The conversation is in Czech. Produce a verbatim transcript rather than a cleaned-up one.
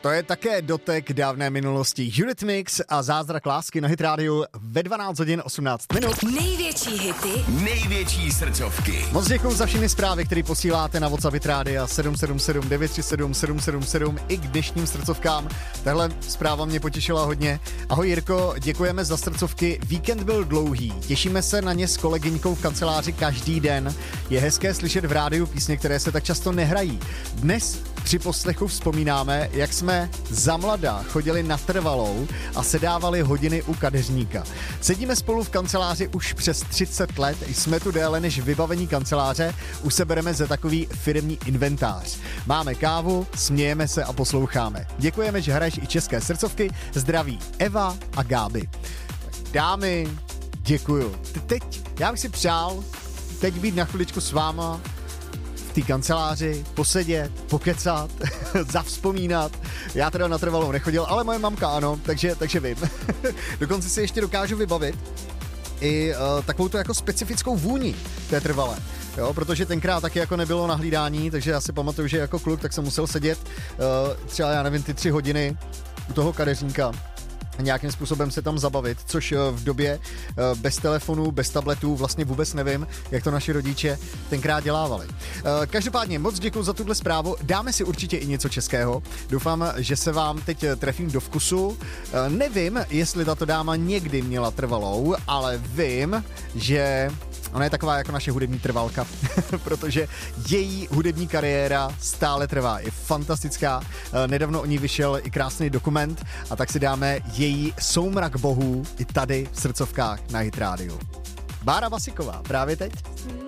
To je také dotek dávné minulosti. Eurythmics a Zázrak lásky na Hit Radio ve dvanáct hodin osmnáct minut. Největší hity, největší srdcovky. Moc děkuji za všechny zprávy, které posíláte na WhatsApp Hit Radio sedm sedm sedm devět tři sedm sedm sedm sedm i k dnešním srdcovkám. Tahle zpráva mě potěšila hodně. Ahoj Jirko, děkujeme za srdcovky. Víkend byl dlouhý. Těšíme se na ně s kolegyňkou v kanceláři každý den. Je hezké slyšet v rádiu písně, které se tak často nehrají. Dnes při poslechu vzpomínáme, jak jsme za mladá chodili na trvalou a sedávali hodiny u kadeřníka. Sedíme spolu v kanceláři už přes třicet let, jsme tu déle než vybavení kanceláře, už se bereme za takový firemní inventář. Máme kávu, smějeme se a posloucháme. Děkujeme, že hraješ i české srdcovky. Zdraví Eva a Gáby. Dámy, děkuju. Teď, já bych si přál teď být na chviličku s váma v té kanceláři, posedět, pokecat, zavzpomínat. Já teda na trvalou nechodil, ale moje mamka ano, takže, takže vím. Dokonce si ještě dokážu vybavit i uh, takovou to jako specifickou vůni té trvalé. Jo, protože tenkrát taky jako nebylo na hlídání, takže já si pamatuju, že jako kluk tak jsem musel sedět uh, třeba, já nevím, ty tři hodiny u toho kadeřníka a nějakým způsobem se tam zabavit, což v době bez telefonů, bez tabletů vlastně vůbec nevím, jak to naši rodiče tenkrát dělávali. Každopádně moc děkuji za tuhle zprávu, dáme si určitě i něco českého. Doufám, že se vám teď trefím do vkusu. Nevím, jestli tato dáma někdy měla trvalou, ale vím, že ona je taková jako naše hudební trvalka, protože její hudební kariéra stále trvá. Je fantastická. Nedávno o ní vyšel i krásný dokument a tak si dáme její Soumrak bohů i tady v srdcovkách na Hit Radio. Bára Vasiková, právě teď.